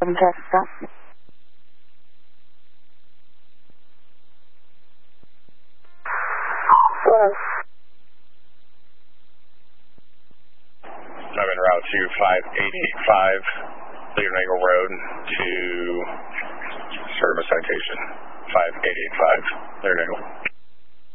traffic stop. Hello. I'm en route to 5885 Leonardo Road to serve a citation. 5885 Leonardo.